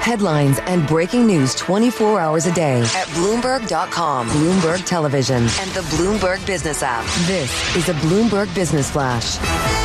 Headlines and breaking news 24 hours a day at Bloomberg.com, Bloomberg Television, and the Bloomberg Business app. This is a Bloomberg Business Flash.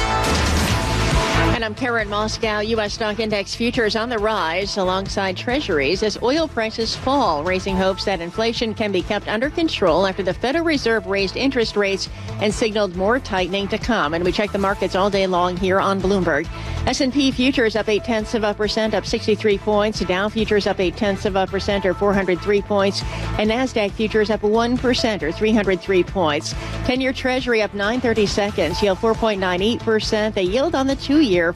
And I'm Karen Moscow. U.S. stock index futures on the rise alongside treasuries as oil prices fall, raising hopes that inflation can be kept under control after the Federal Reserve raised interest rates and signaled more tightening to come. And we check the markets all day long here on Bloomberg. S&P futures up 0.8%, up 63 points. Dow futures up 0.8%, or 403 points. And NASDAQ futures up 1%, or 303 points. 10-year Treasury up 9/32, yield 4.98%. The yield on the 2-year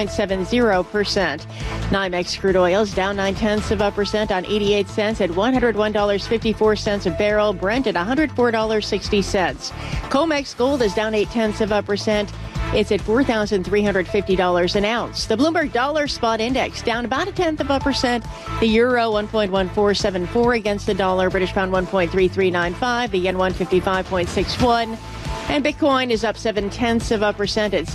4.70%. NYMEX crude oil is down 0.9% on 88 cents at $101.54 a barrel. Brent at $104.60. COMEX gold is down 0.8%. It's at $4,350 an ounce. The Bloomberg Dollar Spot Index down about 0.1%. The euro 1.1474 against the dollar. British pound 1.3395. The yen 155.61. And Bitcoin is up 0.7% at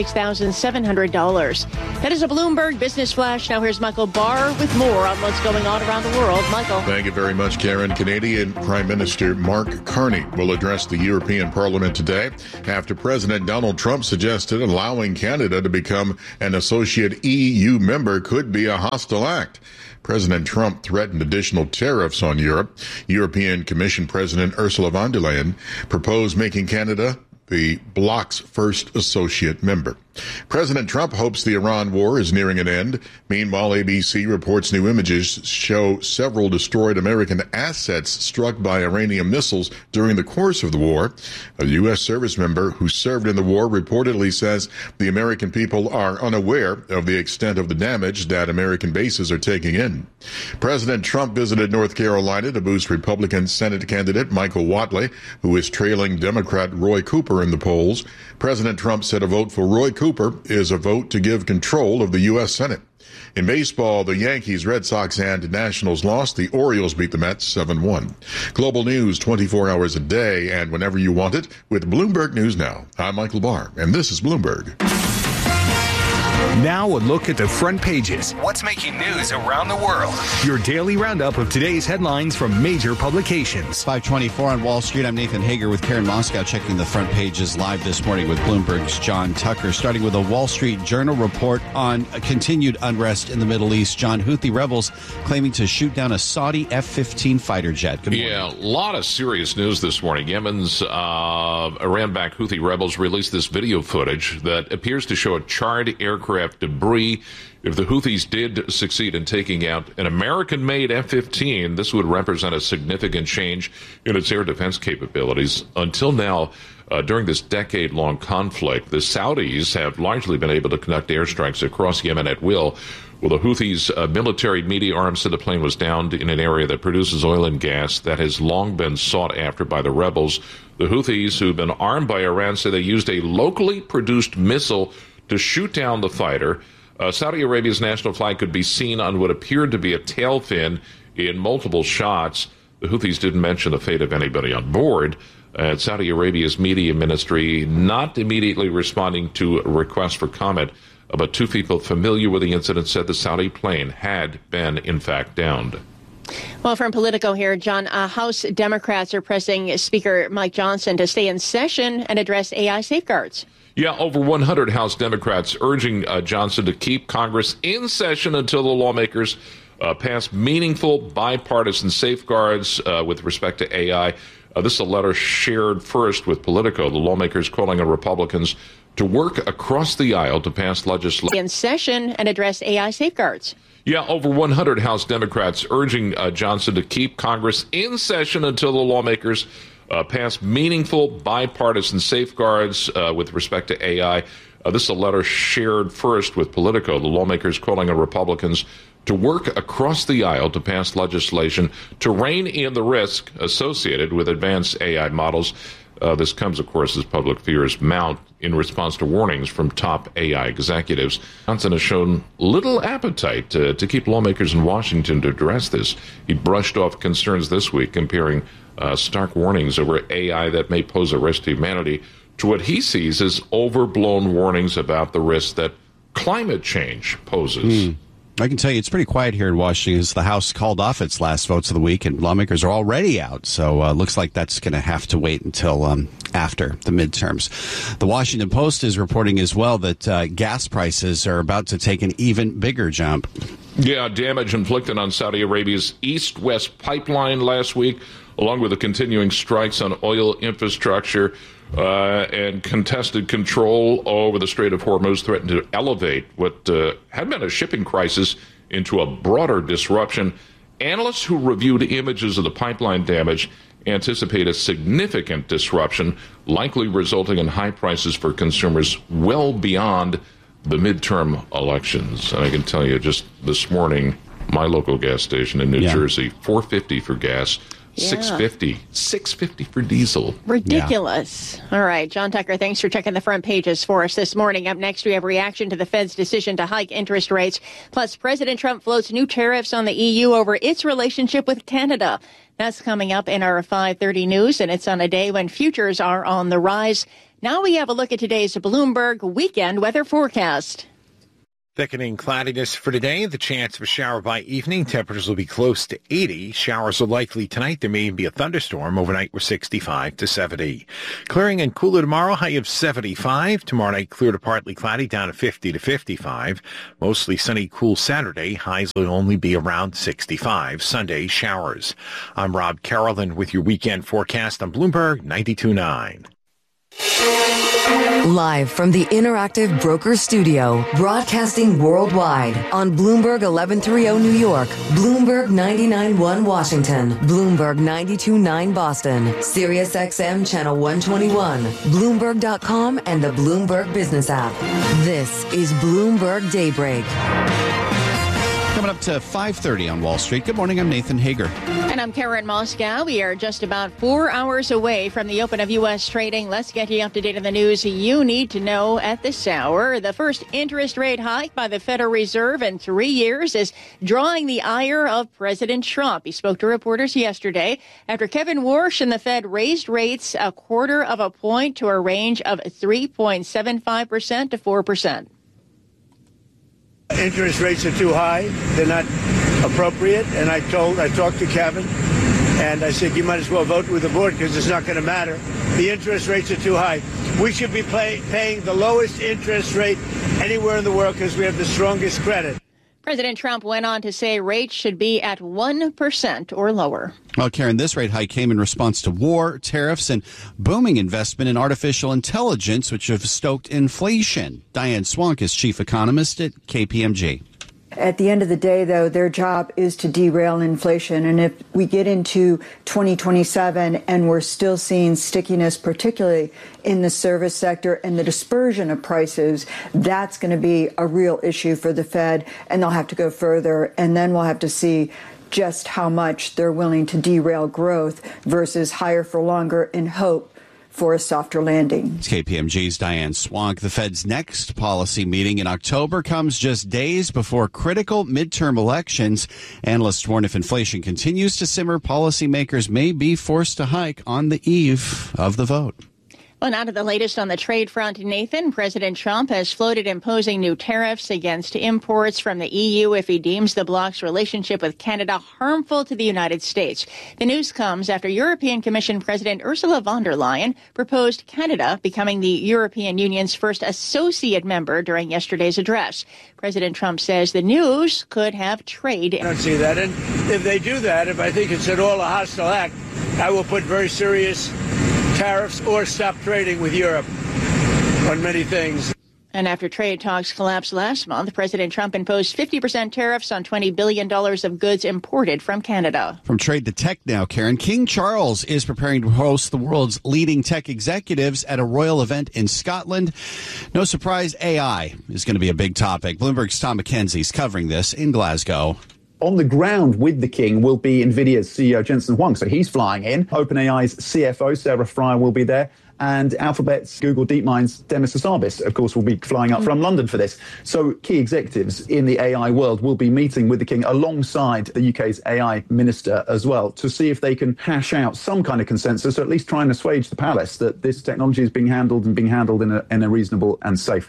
$76,700. That is a Bloomberg Business Flash. Now here's Michael Barr with more on what's going on around the world. Michael. Thank you very much, Karen. Canadian Prime Minister Mark Carney will address the European Parliament today after President Donald Trump suggested allowing Canada to become an associate EU member could be a hostile act. President Trump threatened additional tariffs on Europe. European Commission President Ursula von der Leyen proposed making Canada the bloc's first associate member. President Trump hopes the Iran war is nearing an end. Meanwhile, ABC reports new images show several destroyed American assets struck by Iranian missiles during the course of the war. A U.S. service member who served in the war reportedly says the American people are unaware of the extent of the damage that American bases are taking in. President Trump visited North Carolina to boost Republican Senate candidate Michael Whatley, who is trailing Democrat Roy Cooper in the polls. President Trump said a vote for Roy Cooper is a vote to give control of the U.S. Senate. In baseball, the Yankees, Red Sox, and Nationals lost. The Orioles beat the Mets 7-1. Global news 24 hours a day and whenever you want it with Bloomberg News Now. I'm Michael Barr, and this is Bloomberg. Now a look at the front pages. What's making news around the world? Your daily roundup of today's headlines from major publications. 5:24 on Wall Street. I'm Nathan Hager with Karen Moscow checking the front pages live this morning with Bloomberg's John Tucker. Starting with a Wall Street Journal report on continued unrest in the Middle East. John, Houthi rebels claiming to shoot down a Saudi F-15 fighter jet. Good morning. Yeah, a lot of serious news this morning. Yemen's Iran-backed Houthi rebels released this video footage that appears to show a charred aircraft debris. If the Houthis did succeed in taking out an American-made F-15, this would represent a significant change in its air defense capabilities. Until now, during this decade-long conflict, the Saudis have largely been able to conduct airstrikes across Yemen at will. Well, the Houthis' military media arm said the plane was downed in an area that produces oil and gas that has long been sought after by the rebels. The Houthis, who've been armed by Iran, say they used a locally produced missile to shoot down the fighter. Saudi Arabia's national flag could be seen on what appeared to be a tail fin in multiple shots. The Houthis didn't mention the fate of anybody on board. Saudi Arabia's media ministry not immediately responding to a request for comment, but two people familiar with the incident said the Saudi plane had been, in fact, downed. Well, from Politico here, John, House Democrats are pressing Speaker Mike Johnson to stay in session and address AI safeguards. Yeah, over 100 House Democrats urging Johnson to keep Congress in session until the lawmakers pass meaningful bipartisan safeguards with respect to AI. This is a letter shared first with Politico. The lawmakers calling on Republicans to work across the aisle to pass legislation in session and address AI safeguards. Yeah, over 100 House Democrats urging Johnson to keep Congress in session until the lawmakers pass meaningful bipartisan safeguards with respect to AI. This is a letter shared first with Politico. The lawmakers calling on Republicans to work across the aisle to pass legislation to rein in the risk associated with advanced AI models. This comes, of course, as public fears mount in response to warnings from top AI executives. Johnson has shown little appetite to keep lawmakers in Washington to address this. He brushed off concerns this week, comparing stark warnings over AI that may pose a risk to humanity to what he sees as overblown warnings about the risk that climate change poses. I can tell you it's pretty quiet here in Washington as the House called off its last votes of the week, and lawmakers are already out. So looks like that's going to have to wait until after the midterms. The Washington Post is reporting as well that gas prices are about to take an even bigger jump. Yeah, damage inflicted on Saudi Arabia's east-west pipeline last week, along with the continuing strikes on oil infrastructure and contested control over the Strait of Hormuz threatened to elevate what had been a shipping crisis into a broader disruption. Analysts who reviewed images of the pipeline damage anticipate a significant disruption, likely resulting in high prices for consumers well beyond the midterm elections. And I can tell you, just this morning, my local gas station in New Jersey, $4.50 for gas. $6.50 for diesel. Ridiculous. Yeah. All right, John Tucker, thanks for checking the front pages for us this morning. Up next, we have reaction to the Fed's decision to hike interest rates. Plus, President Trump floats new tariffs on the EU over its relationship with Canada. That's coming up in our 5:30 news, and it's on a day when futures are on the rise. Now we have a look at today's Bloomberg weekend weather forecast. Thickening cloudiness for today. The chance of a shower by evening. Temperatures will be close to 80. Showers are likely tonight. There may even be a thunderstorm. Overnight, we're 65 to 70. Clearing and cooler tomorrow. High of 75. Tomorrow night, clear to partly cloudy. Down to 50 to 55. Mostly sunny, cool Saturday. Highs will only be around 65. Sunday, showers. I'm Rob Carrollton with your weekend forecast on Bloomberg 92.9. Live from the Interactive Broker Studio, broadcasting worldwide on Bloomberg 1130 New York, Bloomberg 99.1 Washington, Bloomberg 92.9 Boston, Sirius XM Channel 121, Bloomberg.com, and the Bloomberg Business app. This is Bloomberg Daybreak. Coming up to 5:30 on Wall Street. Good morning, I'm Nathan Hager. And I'm Karen Moscow. We are just about 4 hours away from the open of U.S. trading. Let's get you up to date on the news you need to know at this hour. The first interest rate hike by the Federal Reserve in 3 years is drawing the ire of President Trump. He spoke to reporters yesterday after Kevin Warsh and the Fed raised rates 1/4 of a point to a range of 3.75% to 4%. Interest rates are too high. They're not appropriate. And I talked to Kevin, and I said, you might as well vote with the board because it's not going to matter. The interest rates are too high. We should be paying the lowest interest rate anywhere in the world because we have the strongest credit. President Trump went on to say rates should be at 1% or lower. Well, Karen, this rate hike came in response to war, tariffs, and booming investment in artificial intelligence, which have stoked inflation. Diane Swank is chief economist at KPMG. At the end of the day, though, their job is to derail inflation. And if we get into 2027 and we're still seeing stickiness, particularly in the service sector and the dispersion of prices, that's going to be a real issue for the Fed. And they'll have to go further. And then we'll have to see just how much they're willing to derail growth versus higher for longer in hope for a softer landing. It's KPMG's Diane Swank. The Fed's next policy meeting in October comes just days before critical midterm elections. Analysts warn if inflation continues to simmer, policymakers may be forced to hike on the eve of the vote. Well, now to the latest on the trade front, Nathan. President Trump has floated imposing new tariffs against imports from the EU if he deems the bloc's relationship with Canada harmful to the United States. The news comes after European Commission President Ursula von der Leyen proposed Canada becoming the European Union's first associate member during yesterday's address. President Trump says the news could have trade. I don't see that. And if they do that, if I think it's at all a hostile act, I will put very serious tariffs or stop trading with Europe on many things. And after trade talks collapsed last month, President Trump imposed 50% tariffs on $20 billion of goods imported from Canada. From trade to tech now, Karen. King Charles is preparing to host the world's leading tech executives at a royal event in Scotland. No surprise, AI is going to be a big topic. Bloomberg's Tom McKenzie is covering this in Glasgow. On the ground with the king will be NVIDIA's CEO, Jensen Huang. So he's flying in. OpenAI's CFO, Sarah Fryer, will be there. And Alphabet's Google DeepMind's Demis Hassabis, of course, will be flying up from London for this. So key executives in the AI world will be meeting with the king alongside the UK's AI minister as well to see if they can hash out some kind of consensus, or at least try and assuage the palace that this technology is being handled in a reasonable and safe way.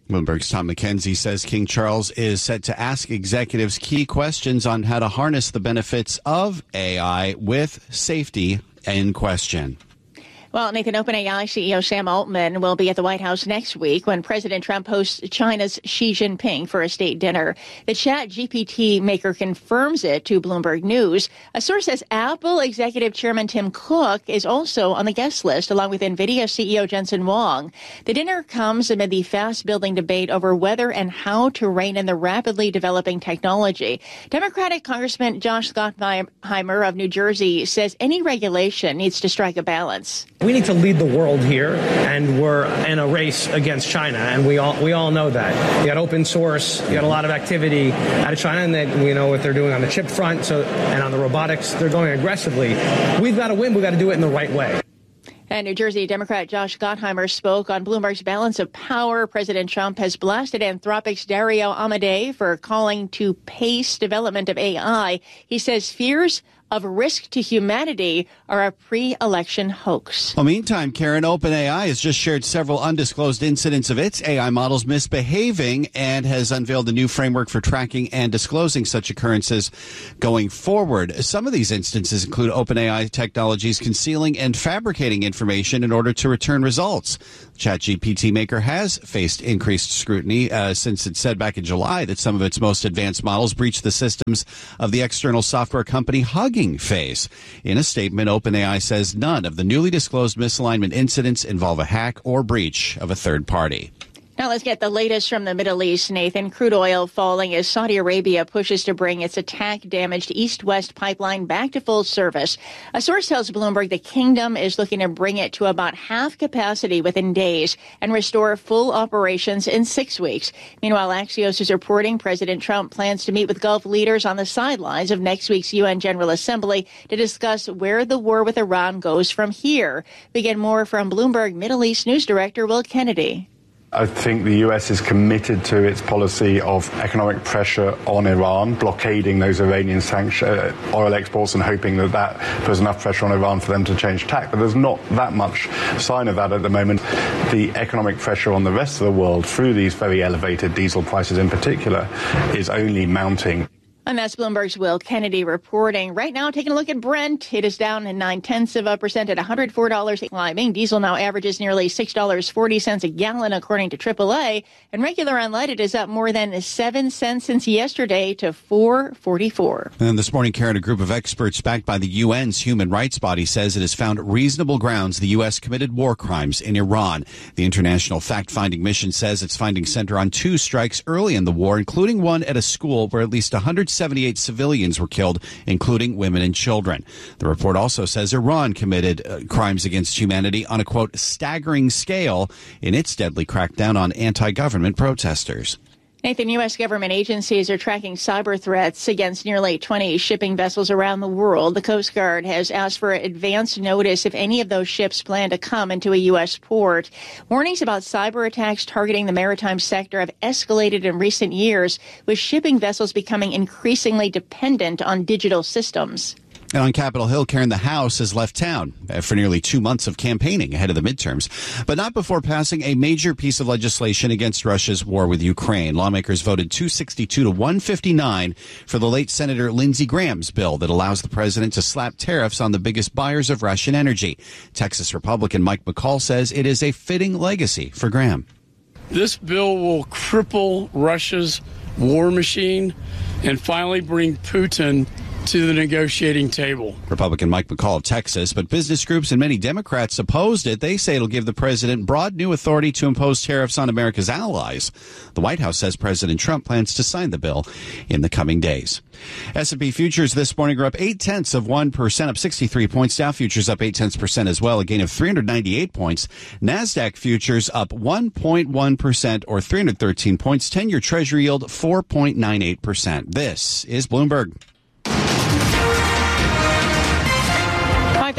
Bloomberg's Tom McKenzie says King Charles is set to ask executives key questions on how to harness the benefits of AI with safety in question. Well, Nathan, OpenAI CEO Sam Altman will be at the White House next week when President Trump hosts China's Xi Jinping for a state dinner. The ChatGPT maker confirms it to Bloomberg News. A source says Apple Executive Chairman Tim Cook is also on the guest list, along with NVIDIA CEO Jensen Huang. The dinner comes amid the fast-building debate over whether and how to rein in the rapidly developing technology. Democratic Congressman Josh Gottheimer of New Jersey says any regulation needs to strike a balance. We need to lead the world here, and we're in a race against China, and we all know that. You got open source, you got a lot of activity out of China, and we know what they're doing on the chip front, and on the robotics, they're going aggressively. We've got to win. We've got to do it in the right way. And New Jersey Democrat Josh Gottheimer spoke on Bloomberg's Balance of Power. President Trump has blasted Anthropic's Dario Amodei for calling to pace development of AI. He says fears of risk to humanity are a pre-election hoax. Well, meantime, Karen, OpenAI has just shared several undisclosed incidents of its AI models misbehaving and has unveiled a new framework for tracking and disclosing such occurrences going forward. Some of these instances include OpenAI technologies concealing and fabricating information in order to return results. ChatGPT maker has faced increased scrutiny since it said back in July that some of its most advanced models breached the systems of the external software company Hugging Face. In a statement, OpenAI says none of the newly disclosed misalignment incidents involve a hack or breach of a third party. Now let's get the latest from the Middle East, Nathan. Crude oil falling as Saudi Arabia pushes to bring its attack-damaged east-west pipeline back to full service. A source tells Bloomberg the kingdom is looking to bring it to about half capacity within days and restore full operations in 6 weeks. Meanwhile, Axios is reporting President Trump plans to meet with Gulf leaders on the sidelines of next week's UN General Assembly to discuss where the war with Iran goes from here. We get more from Bloomberg Middle East News Director Will Kennedy. I think the U.S. is committed to its policy of economic pressure on Iran, blockading those Iranian oil exports and hoping that puts enough pressure on Iran for them to change tack. But there's not that much sign of that at the moment. The economic pressure on the rest of the world through these very elevated diesel prices in particular is only mounting. And that's Bloomberg's Will Kennedy reporting. Right now, taking a look at Brent. It is down 0.9% at $104 climbing. Diesel now averages nearly $6.40 a gallon, according to AAA. And regular unleaded is up more than 7 cents since yesterday to $4.44. And this morning, Karen, a group of experts backed by the UN's human rights body says it has found reasonable grounds the U.S. committed war crimes in Iran. The international fact-finding mission says its findings center on 2 strikes early in the war, including one at a school where at least 178 civilians were killed, including women and children. The report also says Iran committed crimes against humanity on a, quote, staggering scale in its deadly crackdown on anti-government protesters. Nathan, U.S. government agencies are tracking cyber threats against nearly 20 shipping vessels around the world. The Coast Guard has asked for advance notice if any of those ships plan to come into a U.S. port. Warnings about cyber attacks targeting the maritime sector have escalated in recent years, with shipping vessels becoming increasingly dependent on digital systems. And on Capitol Hill, Karen, the House has left town for nearly 2 months of campaigning ahead of the midterms, but not before passing a major piece of legislation against Russia's war with Ukraine. Lawmakers voted 262 to 159 for the late Senator Lindsey Graham's bill that allows the president to slap tariffs on the biggest buyers of Russian energy. Texas Republican Mike McCall says it is a fitting legacy for Graham. This bill will cripple Russia's war machine and finally bring Putin to the negotiating table. Republican Mike McCall of Texas, but business groups and many Democrats opposed it. They say it'll give the president broad new authority to impose tariffs on America's allies. The White House says President Trump plans to sign the bill in the coming days. S&P futures this morning are up 0.8%, up 63 points. Dow futures up 0.8% as well, a gain of 398 points. NASDAQ futures up 1.1% or 313 points. 10-year Treasury yield 4.98%. This is Bloomberg.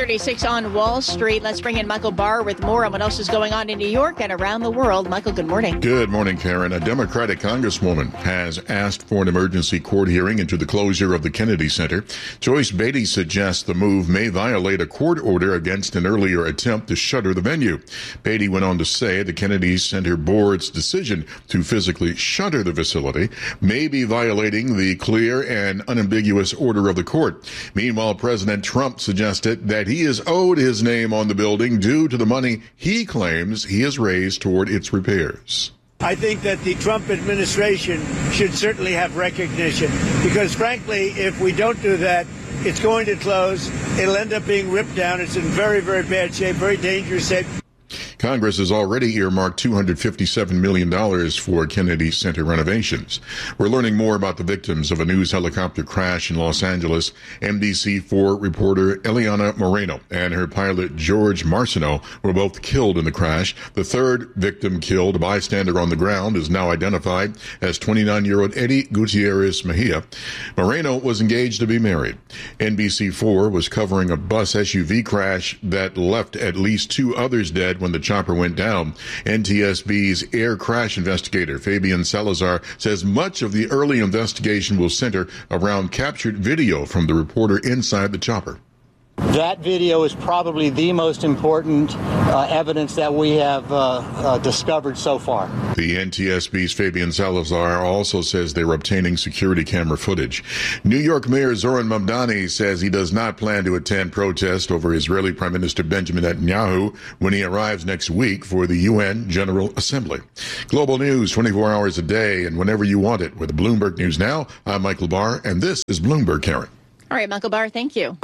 5:36 on Wall Street. Let's bring in Michael Barr with more on what else is going on in New York and around the world. Michael, good morning. Good morning, Karen. A Democratic congresswoman has asked for an emergency court hearing into the closure of the Kennedy Center. Joyce Beatty suggests the move may violate a court order against an earlier attempt to shutter the venue. Beatty went on to say the Kennedy Center board's decision to physically shutter the facility may be violating the clear and unambiguous order of the court. Meanwhile, President Trump suggested that he is owed his name on the building due to the money he claims he has raised toward its repairs. I think that the Trump administration should certainly have recognition because, frankly, if we don't do that, it's going to close. It'll end up being ripped down. It's in very, very bad shape, very dangerous shape. Congress has already earmarked $257 million for Kennedy Center renovations. We're learning more about the victims of a news helicopter crash in Los Angeles. NBC4 reporter Eliana Moreno and her pilot George Marciano were both killed in the crash. The third victim killed, a bystander on the ground, is now identified as 29-year-old Eddie Gutierrez Mejia. Moreno was engaged to be married. NBC4 was covering a bus SUV crash that left at least 2 others dead when the chopper went down. NTSB's air crash investigator Fabian Salazar says much of the early investigation will center around captured video from the reporter inside the chopper. That video is probably the most important evidence that we have discovered so far. The NTSB's Fabian Salazar also says they're obtaining security camera footage. New York Mayor Zoran Mamdani says he does not plan to attend protest over Israeli Prime Minister Benjamin Netanyahu when he arrives next week for the UN General Assembly. Global news 24 hours a day and whenever you want it with Bloomberg News Now. I'm Michael Barr, and this is Bloomberg, Karen. All right, Michael Barr, thank you.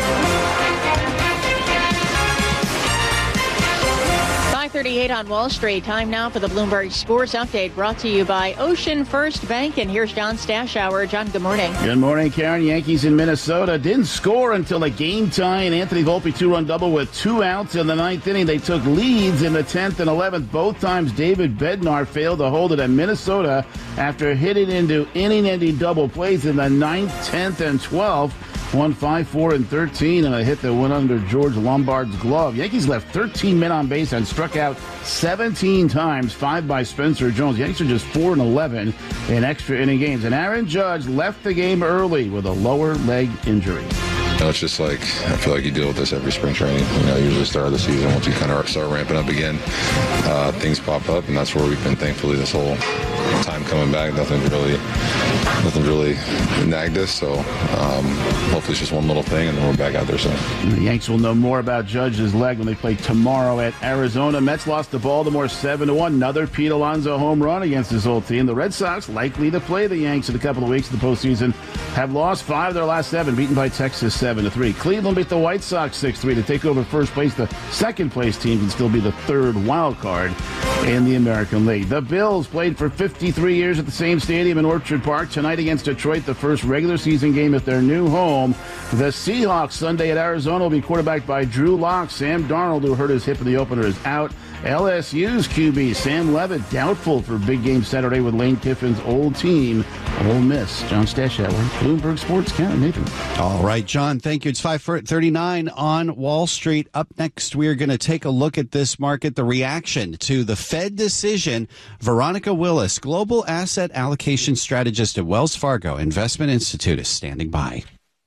5:38 on Wall Street. Time now for the Bloomberg Sports Update, brought to you by Ocean First Bank. And here's John Stashower. John, good morning. Good morning, Karen. Yankees in Minnesota didn't score until a game tie, and Anthony Volpe 2-run double with 2 outs in the 9th inning. They took leads in the 10th and 11th. Both times David Bednar failed to hold it at Minnesota after hitting into inning-ending double plays in the 9th, 10th, and 12th. 1, 5, 4, and 13, and a hit that went under George Lombard's glove. Yankees left 13 men on base and struck out 17 times, 5 by Spencer Jones. Yankees are just 4-11 in extra inning games. And Aaron Judge left the game early with a lower leg injury. It's just like, I feel like you deal with this every spring training. Usually start of the season, once you kind of start ramping up again, things pop up, and that's where we've been, thankfully, this whole time coming back. Nothing really nagged us, so hopefully it's just one little thing, and then we're back out there soon. The Yanks will know more about Judge's leg when they play tomorrow at Arizona. Mets lost to Baltimore 7-1. Another Pete Alonso home run against his old team. The Red Sox, likely to play the Yanks in a couple of weeks in the postseason, have lost 5 of their last 7, beaten by Texas 7-3. Cleveland beat the White Sox 6-3 to take over first place. The second-place team can still be the third wild card in the American League. The Bills played for 53 years at the same stadium in Orchard Park. Tonight against Detroit, the first regular season game at their new home. The Seahawks Sunday at Arizona will be quarterbacked by Drew Lock. Sam Darnold, who hurt his hip in the opener, is out. LSU's QB Sam Levitt doubtful for big game Saturday with Lane Kiffin's old team, Ole Miss. John Stashower, Bloomberg Sports, Karen Nathan. All right, John, thank you. It's 5:39 on Wall Street. Up next, we are going to take a look at this market, the reaction to the Fed decision. Veronica Willis, Global Asset Allocation Strategist at Wells Fargo Investment Institute, is standing by.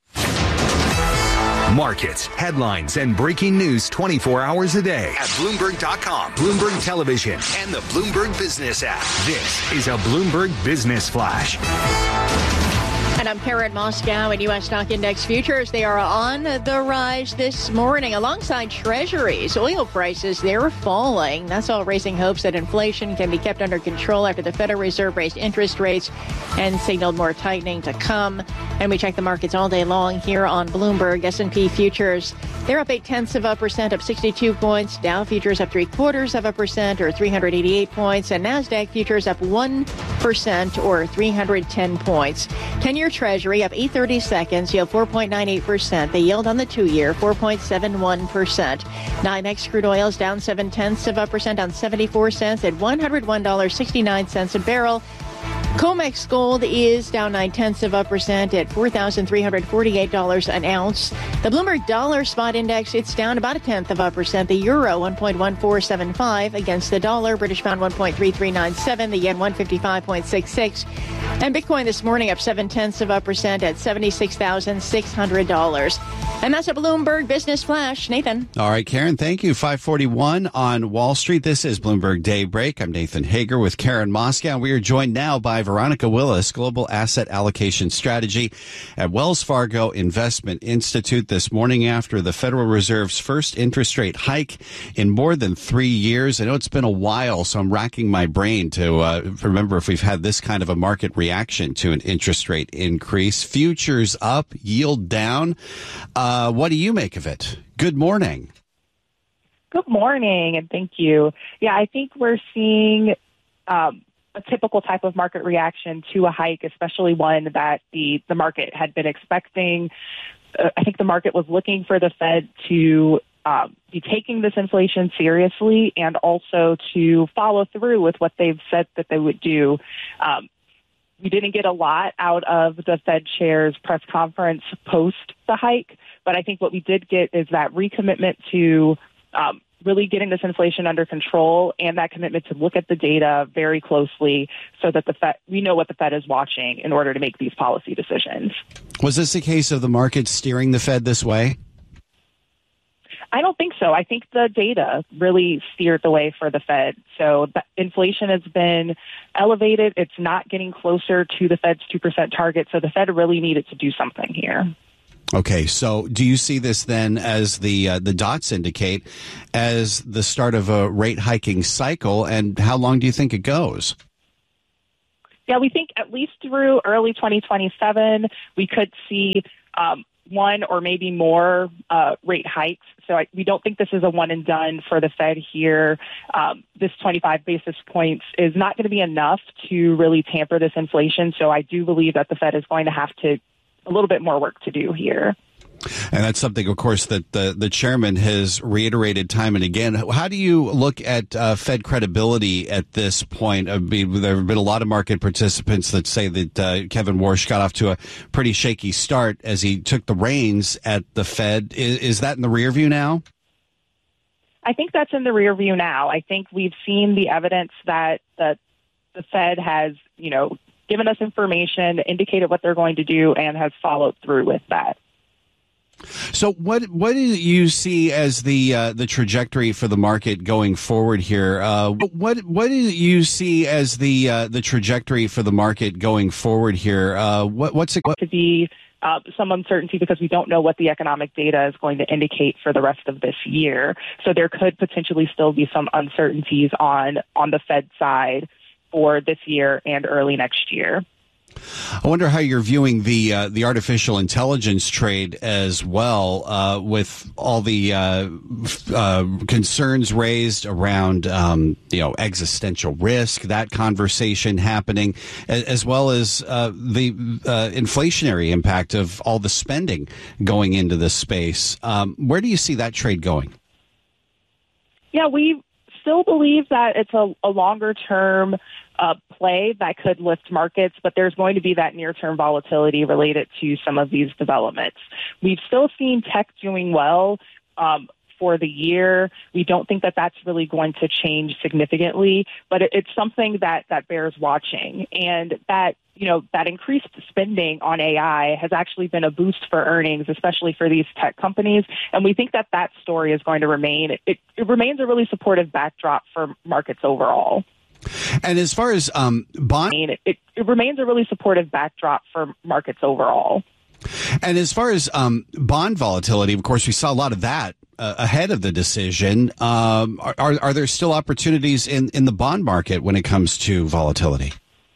Markets, headlines, and breaking news 24 hours a day at Bloomberg.com, Bloomberg Television, and the Bloomberg Business app. This is a Bloomberg Business Flash. And I'm Karen Moscow in U.S. stock index futures. They are on the rise this morning alongside treasuries. Oil prices, they're falling. That's all raising hopes that inflation can be kept under control after the Federal Reserve raised interest rates and signaled more tightening to come. And we check the markets all day long here on Bloomberg. S&P futures, they're up 0.8%, up 62 points. Dow futures up 0.75% or 388 points. And NASDAQ futures up 1% or 310 points. 10-year Treasury up 8/30 seconds, yield 4.98%. The yield on the 2-year, 4.71%. NYMEX crude oil is down 0.7%, down 74 cents at $101.69 a barrel. COMEX gold is down 0.9% at $4,348 an ounce. The Bloomberg Dollar Spot Index, it's down about 0.1%. The euro 1.1475 against the dollar. British pound 1.3397. The yen 155.66. And Bitcoin this morning up 0.7% at $76,600. And that's a Bloomberg Business Flash. Nathan. All right, Karen, thank you. 5:41 on Wall Street. This is Bloomberg Daybreak. I'm Nathan Hager with Karen Moscow. We are joined now by Veronica Willis, Global Asset Allocation Strategy at Wells Fargo Investment Institute, this morning after the Federal Reserve's first interest rate hike in more than 3 years. I know it's been a while, so I'm racking my brain to remember if we've had this kind of a market reaction to an interest rate increase. Futures up, yield down. What do you make of it? Good morning. Good morning, and thank you. Yeah, I think we're seeing a typical type of market reaction to a hike, especially one that the market had been expecting. I think the market was looking for the Fed to be taking this inflation seriously and also to follow through with what they've said that they would do. We didn't get a lot out of the Fed chair's press conference post the hike, but I think what we did get is that recommitment to really getting this inflation under control and that commitment to look at the data very closely so that we know what the Fed is watching in order to make these policy decisions. Was this a case of the market steering the Fed this way? I don't think so. I think the data really steered the way for the Fed. So the inflation has been elevated. It's not getting closer to the Fed's 2% target. So the Fed really needed to do something here. Okay, so do you see this then as the dots indicate as the start of a rate hiking cycle, and how long do you think it goes? Yeah, we think at least through early 2027, we could see one or maybe more rate hikes. So we don't think this is a one and done for the Fed here. This 25 basis points is not going to be enough to really tamper this inflation. So I do believe that the Fed is going to have to a little bit more work to do here. And that's something, of course, that the chairman has reiterated time and again. How do you look at Fed credibility at this point? There have been a lot of market participants that say that Kevin Warsh got off to a pretty shaky start as he took the reins at the Fed. Is that in the rear view now? I think that's in the rear view now. I think we've seen the evidence that the Fed has, given us information, indicated what they're going to do, and has followed through with that. So what do you see as the trajectory for the market going forward here? What do you see as the trajectory for the market going forward here? What's it to be? Some uncertainty because we don't know what the economic data is going to indicate for the rest of this year. So there could potentially still be some uncertainties on the Fed side for this year and early next year. I wonder how you're viewing the artificial intelligence trade as well, with all the concerns raised around existential risk, that conversation happening, as well as the inflationary impact of all the spending going into this space. Where do you see that trade going? Yeah, we still believe that it's a longer term play that could lift markets, but there's going to be that near-term volatility related to some of these developments. We've still seen tech doing well for the year. We don't think that that's really going to change significantly, but it's something that bears watching. And that increased spending on AI has actually been a boost for earnings, especially for these tech companies. And we think that story is going to remain. It remains a really supportive backdrop for markets overall. And as far as it remains a really supportive backdrop for markets overall. And as far as bond volatility, of course, we saw a lot of that ahead of the decision. Are there still opportunities in the bond market when it comes to volatility?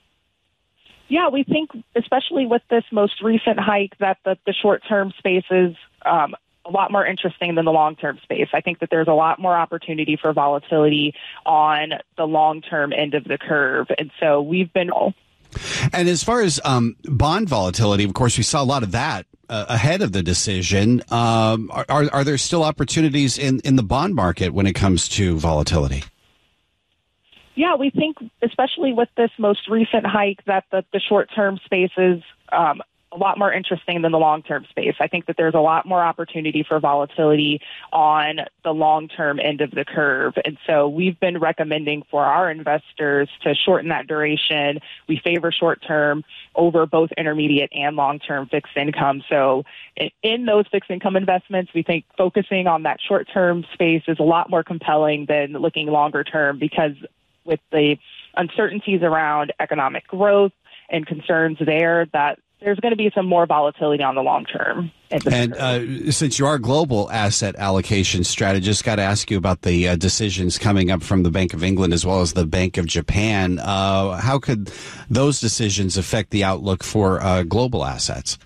Yeah, we think, especially with this most recent hike, that the short-term space is a lot more interesting than the long-term space. I think that there's a lot more opportunity for volatility on the long-term end of the curve. And so we've been... And as far as bond volatility, of course, we saw a lot of that ahead of the decision. Are there still opportunities in the bond market when it comes to volatility? Yeah, we think, especially with this most recent hike, that the short-term space is a lot more interesting than the long-term space. I think that there's a lot more opportunity for volatility on the long-term end of the curve. And so we've been recommending for our investors to shorten that duration. We favor short-term over both intermediate and long-term fixed income. So in those fixed income investments, we think focusing on that short-term space is a lot more compelling than looking longer-term, because with the uncertainties around economic growth and concerns there, that there's going to be some more volatility on the long term. And since you are a global asset allocation strategist, got to ask you about the decisions coming up from the Bank of England as well as the Bank of Japan. How could those decisions affect the outlook for global assets?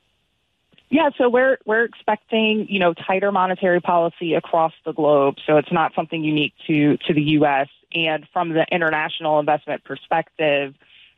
Yeah, so we're expecting, tighter monetary policy across the globe. So it's not something unique to the U.S. And from the international investment perspective,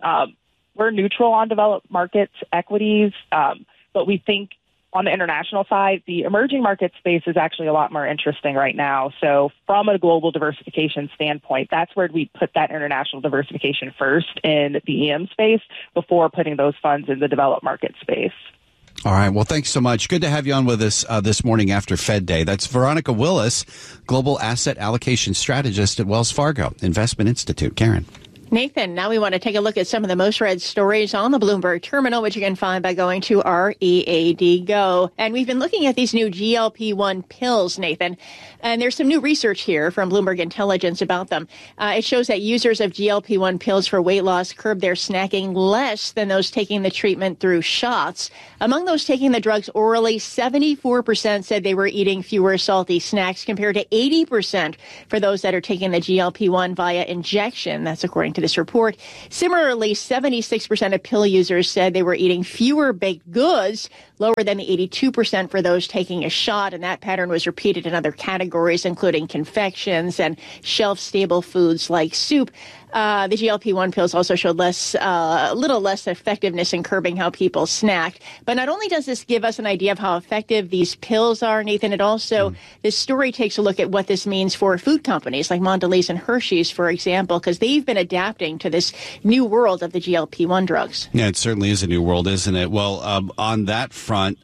we're neutral on developed markets equities, but we think on the international side, the emerging market space is actually a lot more interesting right now. So from a global diversification standpoint, that's where we put that international diversification first in the EM space before putting those funds in the developed market space. All right. Well, thanks so much. Good to have you on with us this morning after Fed Day. That's Veronica Willis, Global Asset Allocation Strategist at Wells Fargo Investment Institute. Karen. Nathan, now we want to take a look at some of the most read stories on the Bloomberg terminal, which you can find by going to READ Go. And we've been looking at these new GLP-1 pills, Nathan. And there's some new research here from Bloomberg Intelligence about them. It shows that users of GLP-1 pills for weight loss curb their snacking less than those taking the treatment through shots. Among those taking the drugs orally, 74% said they were eating fewer salty snacks compared to 80% for those that are taking the GLP-1 via injection. That's according to this report. Similarly, 76% of pill users said they were eating fewer baked goods, lower than the 82% for those taking a shot. And that pattern was repeated in other categories, including confections and shelf-stable foods like soup. The GLP-1 pills also showed a little less effectiveness in curbing how people snacked. But not only does this give us an idea of how effective these pills are, Nathan, it also, this story takes a look at what this means for food companies like Mondelez and Hershey's, for example, because they've been adapting to this new world of the GLP-1 drugs. Yeah, it certainly is a new world, isn't it? Well, on that front,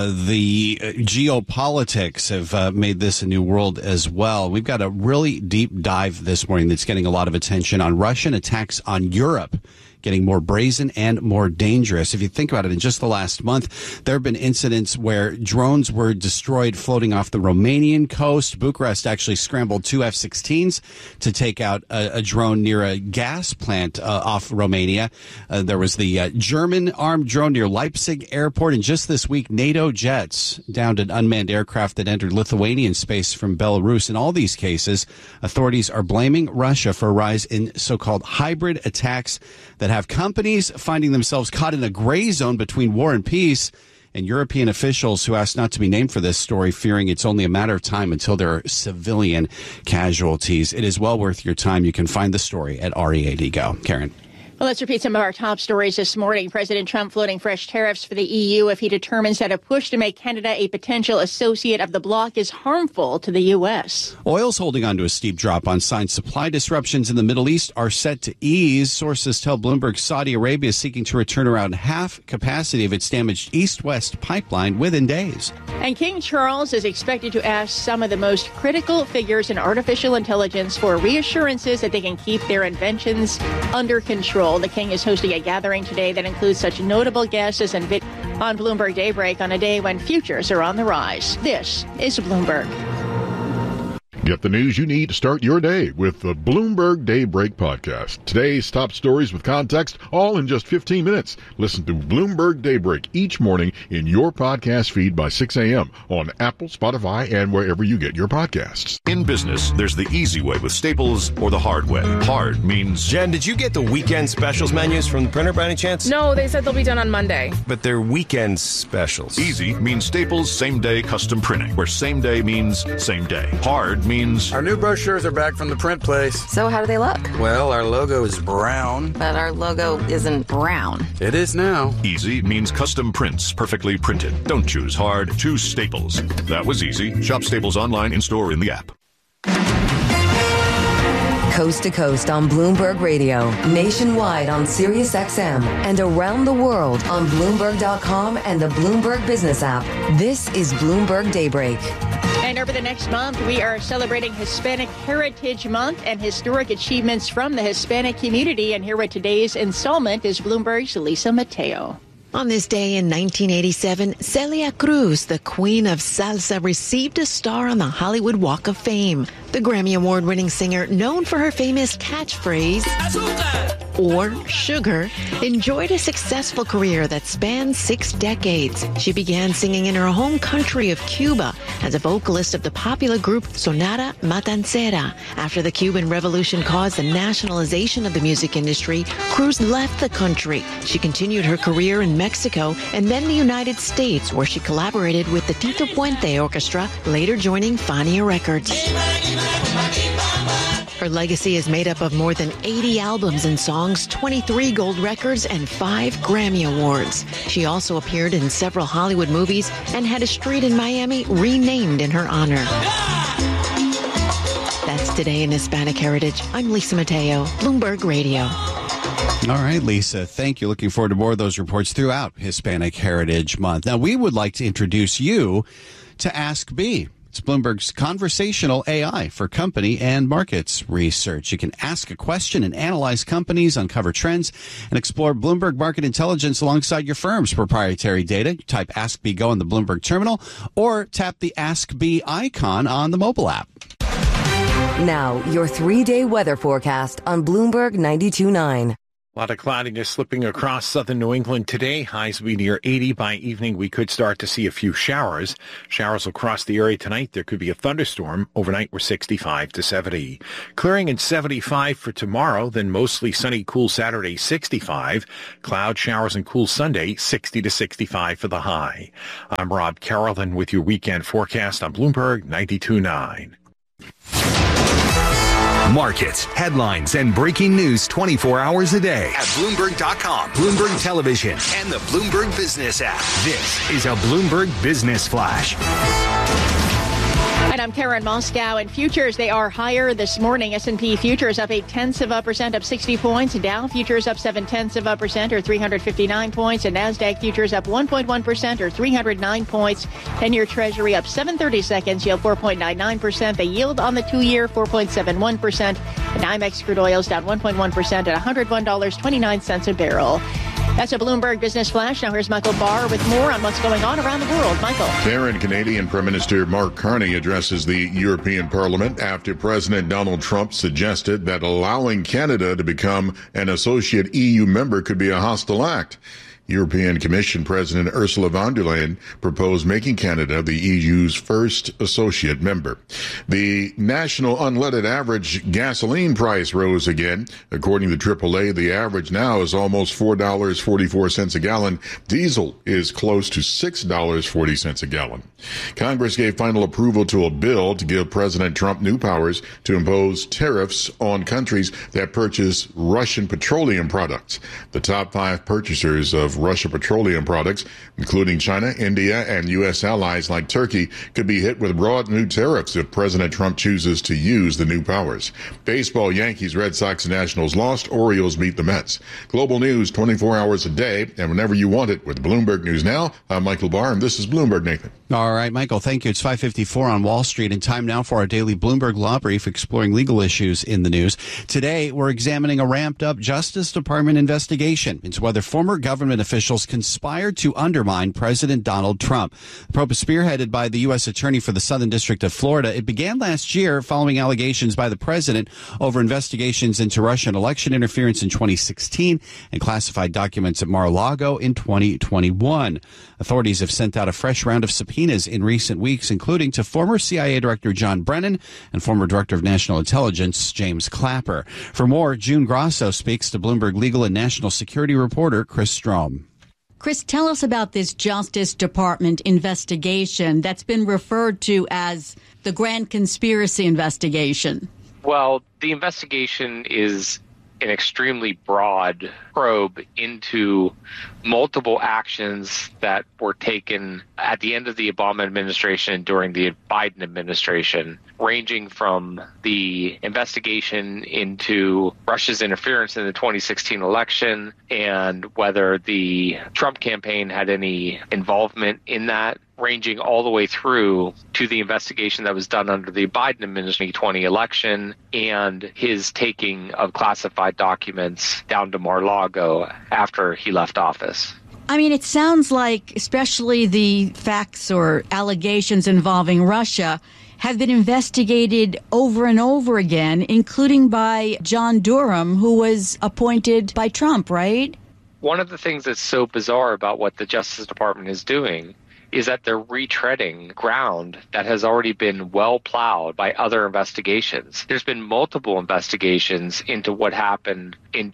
the geopolitics have made this a new world as well. We've got a really deep dive this morning that's getting a lot of attention on Russian attacks on Europe, getting more brazen and more dangerous. If you think about it, in just the last month, there have been incidents where drones were destroyed floating off the Romanian coast. Bucharest actually scrambled 2 F-16s to take out a drone near a gas plant off Romania. There was the German armed drone near Leipzig airport. And just this week, NATO jets downed an unmanned aircraft that entered Lithuanian space from Belarus. In all these cases, authorities are blaming Russia for a rise in so-called hybrid attacks that have companies finding themselves caught in a gray zone between war and peace, and European officials who asked not to be named for this story fearing it's only a matter of time until there are civilian casualties. It is well worth your time. You can find the story at READ Go. Karen. Well, let's repeat some of our top stories this morning. President Trump floating fresh tariffs for the EU if he determines that a push to make Canada a potential associate of the bloc is harmful to the U.S. Oil's holding on to a steep drop on signs supply disruptions in the Middle East are set to ease. Sources tell Bloomberg Saudi Arabia is seeking to return around half capacity of its damaged east-west pipeline within days. And King Charles is expected to ask some of the most critical figures in artificial intelligence for reassurances that they can keep their inventions under control. The king is hosting a gathering today that includes such notable guests as on Bloomberg Daybreak on a day when futures are on the rise. This is Bloomberg. Get the news you need to start your day with the Bloomberg Daybreak podcast. Today's top stories with context, all in just 15 minutes. Listen to Bloomberg Daybreak each morning in your podcast feed by 6 a.m. on Apple, Spotify, and wherever you get your podcasts. In business, there's the easy way with Staples or the hard way. Hard means... Jen, did you get the weekend specials menus from the printer by any chance? No, they said they'll be done on Monday. But they're weekend specials. Easy means Staples same-day custom printing, where same day means same day. Hard means... Our new brochures are back from the print place. So how do they look? Well, our logo is brown. But our logo isn't brown. It is now. Easy means custom prints, perfectly printed. Don't choose hard, choose Staples. That was easy. Shop Staples online, in-store, in the app. Coast to coast on Bloomberg Radio, nationwide on Sirius XM, and around the world on Bloomberg.com and the Bloomberg Business app. This is Bloomberg Daybreak. And over the next month, we are celebrating Hispanic Heritage Month and historic achievements from the Hispanic community. And here with today's installment is Bloomberg's Lisa Mateo. On this day in 1987, Celia Cruz, the queen of salsa, received a star on the Hollywood Walk of Fame. The Grammy Award-winning singer, known for her famous catchphrase, or sugar, enjoyed a successful career that spanned 6 decades. She began singing in her home country of Cuba as a vocalist of the popular group Sonora Matancera. After the Cuban Revolution caused the nationalization of the music industry, Cruz left the country. She continued her career in Mexico and then the United States, where she collaborated with the Tito Puente Orchestra, later joining Fania Records. Her legacy is made up of more than 80 albums and songs, 23 gold records, and 5 Grammy Awards. She also appeared in several Hollywood movies and had a street in Miami renamed in her honor. That's Today in Hispanic Heritage. I'm Lisa Mateo, Bloomberg Radio. All right, Lisa, thank you. Looking forward to more of those reports throughout Hispanic Heritage Month. Now, we would like to introduce you to Ask B. It's Bloomberg's conversational AI for company and markets research. You can ask a question and analyze companies, uncover trends, and explore Bloomberg Market Intelligence alongside your firm's proprietary data. You type Ask B Go on the Bloomberg terminal or tap the Ask B icon on the mobile app. Now, your 3-day weather forecast on Bloomberg 92.9. A lot of cloudiness slipping across southern New England today. Highs will be near 80. By evening, we could start to see a few showers. Showers will cross the area tonight. There could be a thunderstorm. Overnight, we're 65 to 70. Clearing and 75 for tomorrow. Then mostly sunny, cool Saturday, 65. Cloud showers and cool Sunday, 60 to 65 for the high. I'm Rob Carrollton with your weekend forecast on Bloomberg 92.9. Markets, headlines, and breaking news 24 hours a day at Bloomberg.com, Bloomberg Television, and the Bloomberg Business app. This is a Bloomberg Business Flash. And I'm Karen Moscow. And futures, they are higher this morning. S&P futures up 0.8%, up 60 points. Dow futures up 0.7%, or 359 points. And NASDAQ futures up 1.1%, or 309 points. 10-year Treasury up 7/30 seconds, yield 4.99%. The yield on the 2-year 4.71%. And NYMEX crude oil's down 1.1% at $101.29 a barrel. That's a Bloomberg Business Flash. Now here's Michael Barr with more on what's going on around the world. Michael. Karen, Canadian Prime Minister Mark Carney addresses the European Parliament after President Donald Trump suggested that allowing Canada to become an associate EU member could be a hostile act. European Commission President Ursula von der Leyen proposed making Canada the EU's first associate member. The national unleaded average gasoline price rose again. According to AAA, the average now is almost $4.44 a gallon. Diesel is close to $6.40 a gallon. Congress gave final approval to a bill to give President Trump new powers to impose tariffs on countries that purchase Russian petroleum products. The top 5 purchasers of Russian petroleum products, including China, India, and U.S. allies like Turkey, could be hit with broad new tariffs if President Trump chooses to use the new powers. Baseball, Yankees, Red Sox, and Nationals lost. Orioles beat the Mets. Global news 24 hours a day and whenever you want it with Bloomberg News Now. I'm Michael Barr, and this is Bloomberg, Nathan. All right, Michael, thank you. It's 5:54 on Wall Street, and time now for our daily Bloomberg Law Brief exploring legal issues in the news. Today, we're examining a ramped-up Justice Department investigation into whether former government officials conspired to undermine President Donald Trump. The probe is spearheaded by the U.S. Attorney for the Southern District of Florida. It began last year following allegations by the president over investigations into Russian election interference in 2016 and classified documents at Mar-a-Lago in 2021. Authorities have sent out a fresh round of subpoenas in recent weeks, including to former CIA Director John Brennan and former Director of National Intelligence James Clapper. For more, June Grasso speaks to Bloomberg legal and national security reporter Chris Strom. Chris, tell us about this Justice Department investigation that's been referred to as the Grand Conspiracy Investigation. Well, the investigation is an extremely broad probe into multiple actions that were taken at the end of the Obama administration and during the Biden administration, ranging from the investigation into Russia's interference in the 2016 election and whether the Trump campaign had any involvement in that, ranging all the way through to the investigation that was done under the Biden administration 2020 election and his taking of classified documents down to Mar-a-Lago after he left office. I mean, it sounds like especially the facts or allegations involving Russia have been investigated over and over again, including by John Durham, who was appointed by Trump, right? One of the things that's so bizarre about what the Justice Department is doing is that they're retreading ground that has already been well plowed by other investigations. There's been multiple investigations into what happened in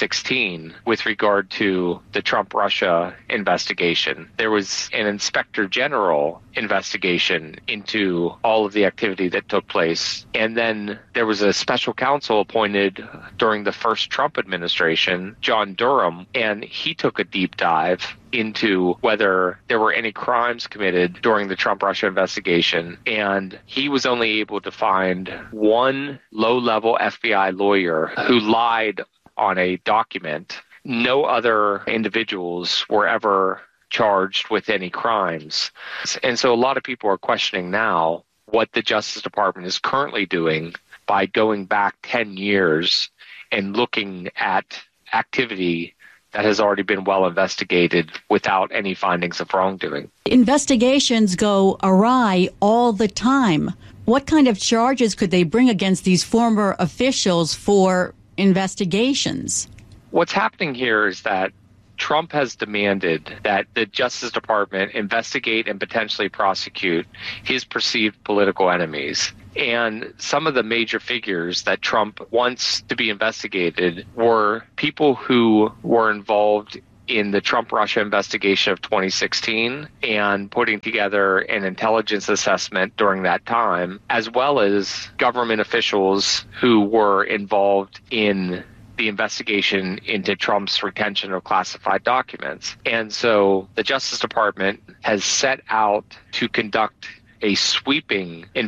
2016 with regard to the Trump-Russia investigation. There was an inspector general investigation into all of the activity that took place. And then there was a special counsel appointed during the first Trump administration, John Durham, and he took a deep dive into whether there were any crimes committed during the Trump-Russia investigation. And he was only able to find one low-level FBI lawyer who lied on a document. No other individuals were ever charged with any crimes. And so a lot of people are questioning now what the Justice Department is currently doing by going back 10 years and looking at activity that has already been well investigated without any findings of wrongdoing. Investigations go awry all the time. What kind of charges could they bring against these former officials for investigations? What's happening here is that Trump has demanded that the Justice Department investigate and potentially prosecute his perceived political enemies. And some of the major figures that Trump wants to be investigated were people who were involved in the Trump-Russia investigation of 2016 and putting together an intelligence assessment during that time, as well as government officials who were involved in the investigation into Trump's retention of classified documents. And so the Justice Department has set out to conduct a sweeping